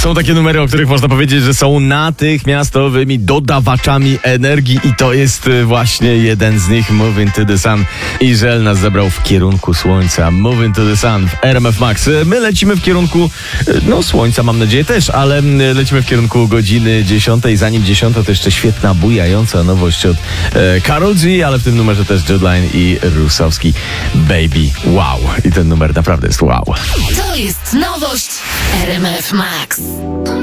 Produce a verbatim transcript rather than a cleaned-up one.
Są takie numery, o których można powiedzieć, że są natychmiastowymi dodawaczami energii i to jest właśnie jeden z nich, Moving to the Sun. I Żel nas zabrał w kierunku słońca. Moving to the Sun w R M F Max. My lecimy w kierunku, no słońca mam nadzieję też, ale lecimy w kierunku godziny dziesiątej. Zanim dziesiąta to jeszcze świetna, bujająca nowość od e, Karol G, ale w tym numerze też Jodline i Rusowski. Baby, wow. I ten numer naprawdę jest wow. To jest nowość R M F Max.